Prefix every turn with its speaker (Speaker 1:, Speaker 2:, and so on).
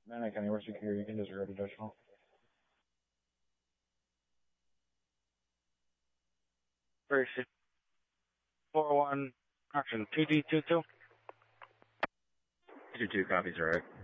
Speaker 1: Man, I can't anywhere secure. You can disregard additional. Very 41, correction, 2D22.
Speaker 2: 2-2 copies, alright.